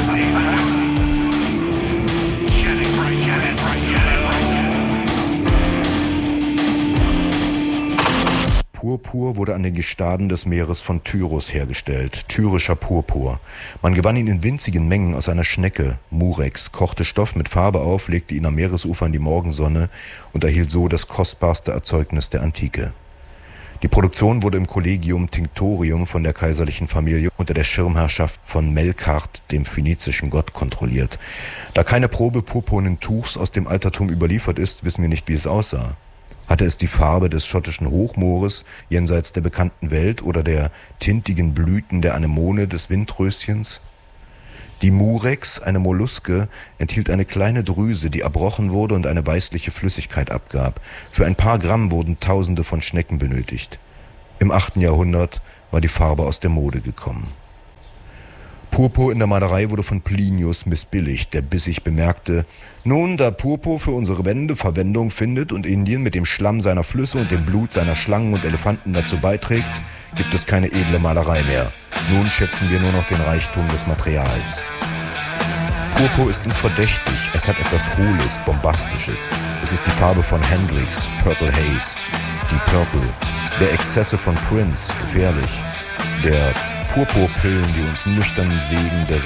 Purpur wurde an den Gestaden des Meeres von Tyros hergestellt, tyrischer Purpur. Man gewann ihn in winzigen Mengen aus einer Schnecke, Murex, kochte Stoff mit Farbe auf, legte ihn am Meeresufer in die Morgensonne und erhielt so das kostbarste Erzeugnis der Antike. Die Produktion wurde im Collegium Tinctorium von der kaiserlichen Familie unter der Schirmherrschaft von Melkart, dem phönizischen Gott, kontrolliert. Da keine Probe purpurnen Tuchs aus dem Altertum überliefert ist, wissen wir nicht, wie es aussah. Hatte es die Farbe des schottischen Hochmoores jenseits der bekannten Welt oder der tintigen Blüten der Anemone des Windröschens? Die Murex, eine Molluske, enthielt eine kleine Drüse, die erbrochen wurde und eine weißliche Flüssigkeit abgab. Für ein paar Gramm wurden Tausende von Schnecken benötigt. Im 8. Jahrhundert war die Farbe aus der Mode gekommen. Purpur in der Malerei wurde von Plinius missbilligt, der bissig bemerkte: Nun, da Purpur für unsere Wände Verwendung findet und Indien mit dem Schlamm seiner Flüsse und dem Blut seiner Schlangen und Elefanten dazu beiträgt, gibt es keine edle Malerei mehr. Nun schätzen wir nur noch den Reichtum des Materials. Purpur ist uns verdächtig, es hat etwas Hohles, Bombastisches. Es ist die Farbe von Hendrix, Purple Haze, die Purple. Der Exzesse von Prince, gefährlich. Der Purpurpillen, die uns nüchtern Segen der